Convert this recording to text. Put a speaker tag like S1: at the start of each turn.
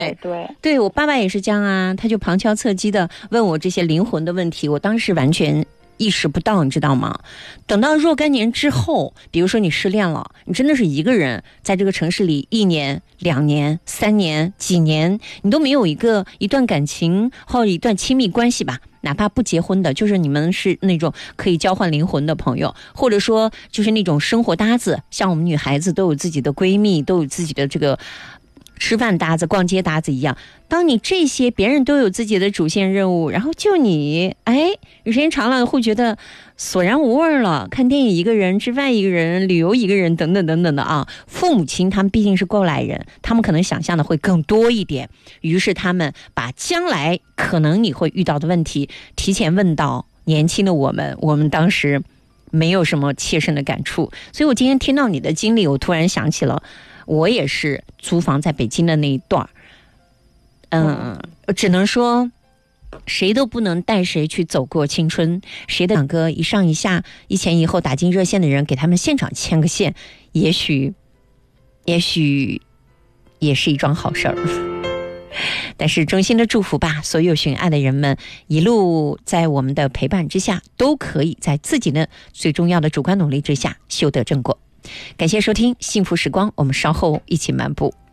S1: 对，我爸爸也是这样啊，他就旁敲侧击的问我这些灵魂的问题，我当时完全意识不到，你知道吗？等到若干年之后，比如说你失恋了，你真的是一个人在这个城市里1年、2年、3年、几年，你都没有一段感情或者一段亲密关系吧，哪怕不结婚的，就是你们是那种可以交换灵魂的朋友，或者说就是那种生活搭子，像我们女孩子都有自己的闺蜜，都有自己的这个吃饭搭子、逛街搭子一样。当你这些别人都有自己的主线任务，然后就你时间长了会觉得索然无味了，看电影一个人，吃饭一个人，旅游一个人，等等等等的啊。父母亲他们毕竟是过来人，他们可能想象的会更多一点，于是他们把将来可能你会遇到的问题提前问到年轻的我们当时没有什么切身的感触。所以我今天听到你的经历，我突然想起了我也是租房在北京的那一段，只能说谁都不能带谁去走过青春，谁的两个一上一下、一前一后打进热线的人，给他们现场牵个线，也许也是一桩好事儿。但是衷心的祝福吧，所有寻爱的人们一路在我们的陪伴之下，都可以在自己的最重要的主观努力之下修得正果。感谢收听幸福时光，我们稍后一起漫步。